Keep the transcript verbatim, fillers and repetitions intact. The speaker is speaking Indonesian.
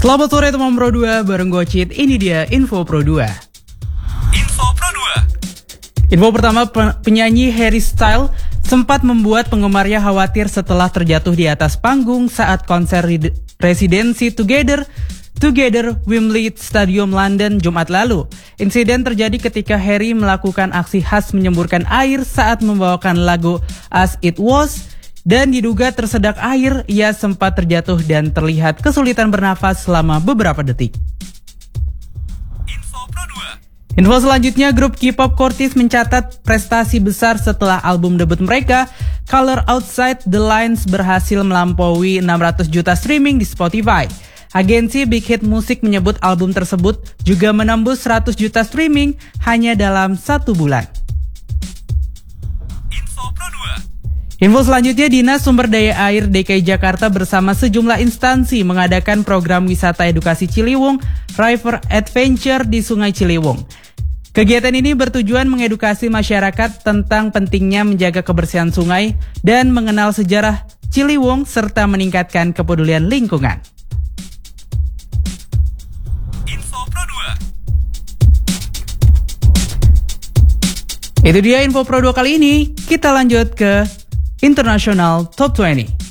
Selamat sore teman Pro dua, bareng gue Cid. Ini dia Info Pro dua. Info Pro dua. Info pertama, penyanyi Harry Styles sempat membuat penggemarnya khawatir setelah terjatuh di atas panggung saat konser residensi Together Together Wembley Stadium London Jumat lalu. Insiden terjadi ketika Harry melakukan aksi khas menyemburkan air saat membawakan lagu As It Was. Dan diduga tersedak air, ia sempat terjatuh dan terlihat kesulitan bernafas selama beberapa detik. Info Pro dua. Info selanjutnya, grup K-pop Kortis mencatat prestasi besar setelah album debut mereka, Color Outside the Lines, berhasil melampaui enam ratus juta streaming di Spotify. Agensi Big Hit Music menyebut album tersebut juga menembus seratus juta streaming hanya dalam satu bulan. Info Pro dua. Info selanjutnya, Dinas Sumber Daya Air D K I Jakarta bersama sejumlah instansi mengadakan program wisata edukasi Ciliwung River Adventure di Sungai Ciliwung. Kegiatan ini bertujuan mengedukasi masyarakat tentang pentingnya menjaga kebersihan sungai dan mengenal sejarah Ciliwung serta meningkatkan kepedulian lingkungan. Info Pro dua. Itu dia Info Pro dua kali ini. Kita lanjut ke International Top dua puluh.